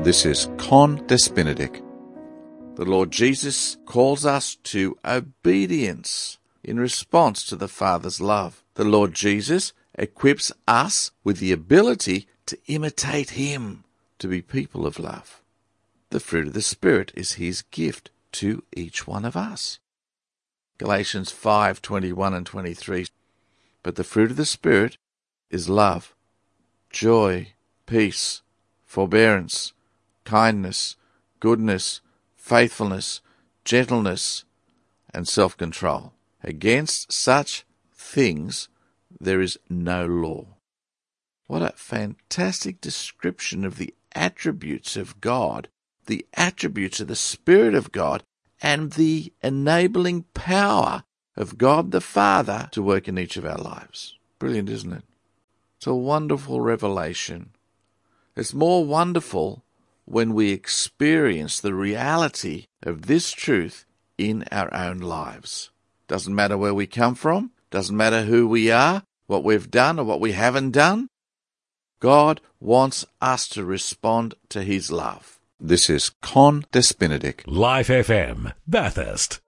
This is Con Des Benedict. The Lord Jesus calls us to obedience in response to the Father's love. The Lord Jesus equips us with the ability to imitate Him, to be people of love. The fruit of the Spirit is His gift to each one of us. Galatians 5:21 and 23. But the fruit of the Spirit is love, joy, peace, forbearance, kindness, goodness, faithfulness, gentleness, and self-control. Against such things there is no law. What a fantastic description of the attributes of God, the attributes of the Spirit of God, and the enabling power of God the Father to work in each of our lives. Brilliant, isn't it? It's a wonderful revelation. It's more wonderful when we experience the reality of this truth in our own lives. Doesn't matter where we come from, doesn't matter who we are, what we've done or what we haven't done. God wants us to respond to His love. This is Con Des Benedict. Life FM, Bathurst.